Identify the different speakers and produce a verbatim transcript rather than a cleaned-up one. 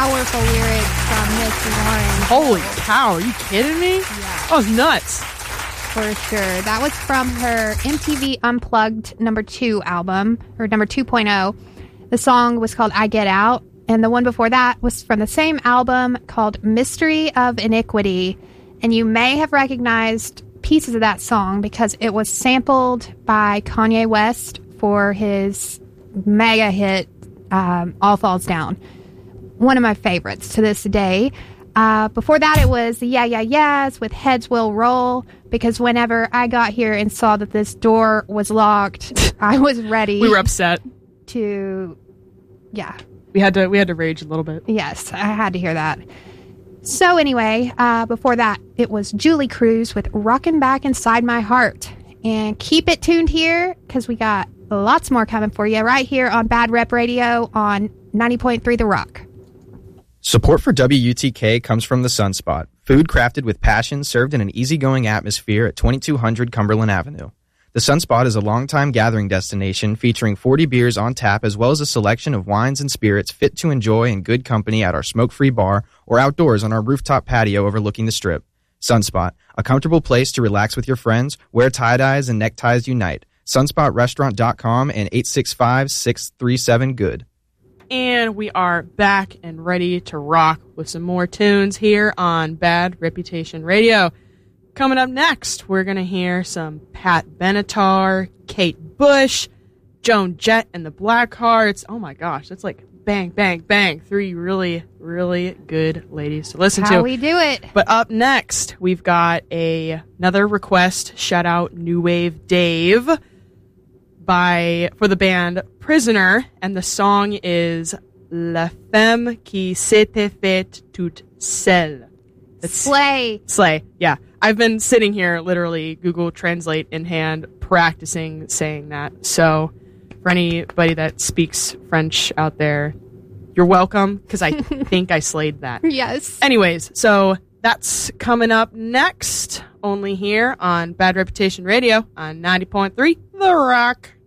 Speaker 1: powerful lyrics from Miss Lauren.
Speaker 2: Holy cow, are you kidding me?
Speaker 1: Yeah.
Speaker 2: That was nuts.
Speaker 1: For sure. That was from her M T V Unplugged number two album, or number two point oh. The song was called I Get Out, and the one before that was from the same album called Mystery of Iniquity. And you may have recognized pieces of that song because it was sampled by Kanye West for his mega hit, um, All Falls Down. One of my favorites to this day. Uh, before that, it was the Yeah, Yeah, Yeahs with Heads Will Roll, because whenever I got here and saw that this door was locked, I was ready.
Speaker 2: We were upset.
Speaker 1: To, yeah.
Speaker 2: We had to we had to rage a little bit.
Speaker 1: Yes, I had to hear that. So anyway, uh, before that, it was Julie Cruz with Rockin' Back Inside My Heart. And keep it tuned here, because we got lots more coming for you right here on Bad Rep Radio on ninety point three The Rock.
Speaker 3: Support for W U T K comes from the Sunspot, food crafted with passion served in an easygoing atmosphere at twenty-two hundred Cumberland Avenue. The Sunspot is a longtime gathering destination featuring forty beers on tap as well as a selection of wines and spirits fit to enjoy in good company at our smoke-free bar or outdoors on our rooftop patio overlooking the Strip. Sunspot, a comfortable place to relax with your friends, where tie-dyes and neckties unite. sunspot restaurant dot com and eight six five, six three seven, good.
Speaker 2: And we are back and ready to rock with some more tunes here on Bad Reputation Radio. Coming up next, we're going to hear some Pat Benatar, Kate Bush, Joan Jett and the Blackhearts. Oh my gosh, that's like bang, bang, bang. Three really, really good ladies to listen
Speaker 1: How
Speaker 2: to.
Speaker 1: we do it.
Speaker 2: But up next, we've got a another request. Shout out New Wave Dave by for the band Prisoner, and the song is La Femme qui s'était faite toute seule. It's
Speaker 1: Slay.
Speaker 2: Slay, yeah. I've been sitting here, literally, Google Translate in hand, practicing saying that. So, for anybody that speaks French out there, you're welcome, because I think I slayed that.
Speaker 1: Yes.
Speaker 2: Anyways, so that's coming up next, only here on Bad Reputation Radio on ninety point three The Rock.